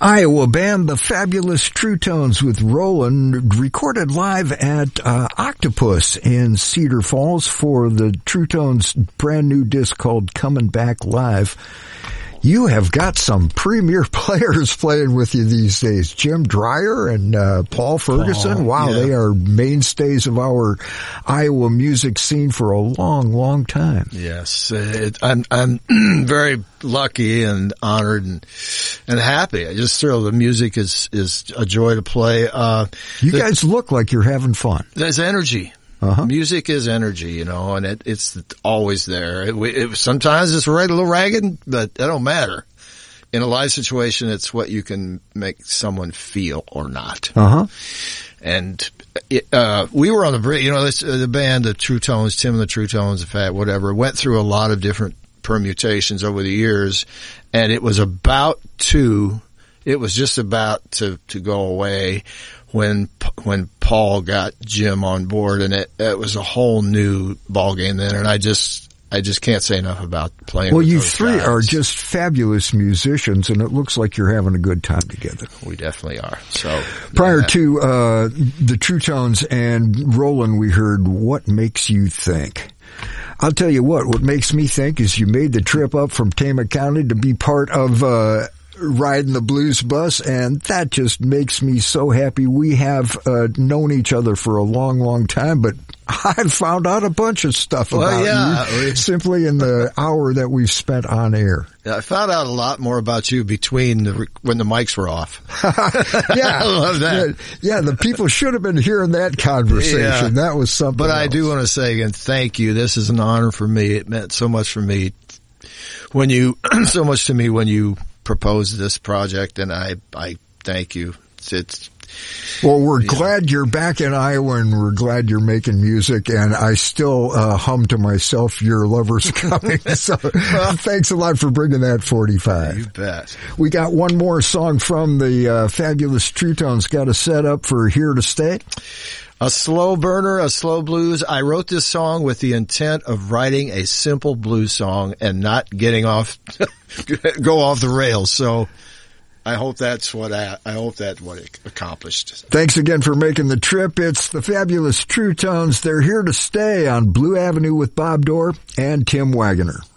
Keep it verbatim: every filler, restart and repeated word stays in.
Iowa band The Fabulous True Tones with Roland, recorded live at uh, Octopus in Cedar Falls for the True Tones brand new disc called Coming Back Live. You have got some premier players playing with you these days. Jim Dreyer and uh, Paul Ferguson. Paul, wow, yeah. They are mainstays of our Iowa music scene for a long, long time. Yes, it, I'm I'm very lucky and honored and and happy. I just feel the music is is a joy to play. Uh, you the, guys look like you're having fun. There's energy. Uh-huh. Music is energy, you know, and it, it's always there. It, it, sometimes it's right a little ragged, but that don't matter. In a live situation, it's what you can make someone feel or not. Uh-huh. And it, uh, we were on the, you know, this, uh, the band, the True Tones, Tim and the True Tones, the Fat, whatever, went through a lot of different permutations over the years, and it was about to, it was just about to, to go away when when Paul got Jim on board, and it, it was a whole new ballgame then, and I just I just can't say enough about playing. Well, with you those three guys. are just fabulous musicians, and it looks like you're having a good time together. We definitely are. So prior yeah. to uh, the True Tones and Roland, we heard What Makes You Think. I'll tell you what, what makes me think is you made the trip up from Tama County to be part of uh riding the blues bus, and that just makes me so happy. We have uh, known each other for a long, long time, but I've found out a bunch of stuff well, about yeah. you simply in the hour that we've spent on air. Yeah, I found out a lot more about you between the when the mics were off. Yeah, I love that. Yeah, yeah, the people should have been hearing that conversation. Yeah. That was something. But I else. do want to say again, thank you. This is an honor for me. It meant so much for me when you, so much to me when you proposed this project, and I, I thank you. It's, it's well, we're yeah. glad you're back in Iowa, and we're glad you're making music, and I still uh, hum to myself, Your Lover's Coming. So well, thanks a lot for bringing that forty-five. You bet. We got one more song from the uh, Fabulous True Tones. Got a set up for Here to Stay? A slow burner, a slow blues. I wrote this song with the intent of writing a simple blues song and not getting off, go off the rails. So I hope that's what I, I hope that's what it accomplished. Thanks again for making the trip. It's the Fabulous True Tones. They're here to stay on Blue Avenue with Bob Dorr and Tim Wagoner.